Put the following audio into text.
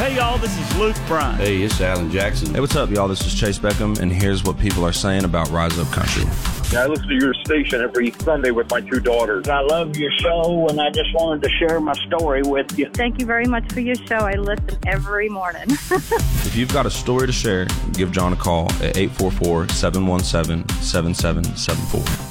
Hey, y'all, this is Luke Bryan. Hey, it's Alan Jackson. Hey, what's up, y'all? This is Chase Beckham, and here's what people are saying about Rise Up Country. Yeah, I listen to your station every Sunday with my two daughters. I love your show, and I just wanted to share my story with you. Thank you very much for your show. I listen every morning. If you've got a story to share, give John a call at 844-717-7774.